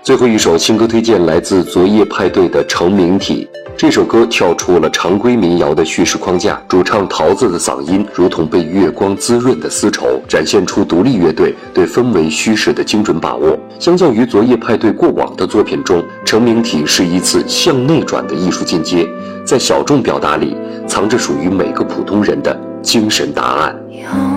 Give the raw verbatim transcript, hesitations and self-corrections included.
最后一首新歌推荐来自昨夜派对的成名体。这首歌跳出了常规民谣的叙事框架，主唱桃子的嗓音如同被月光滋润的丝绸，展现出独立乐队对氛围虚实的精准把握。相较于昨夜派对过往的作品中，成名体是一次向内转的艺术进阶，在小众表达里藏着属于每个普通人的精神答案。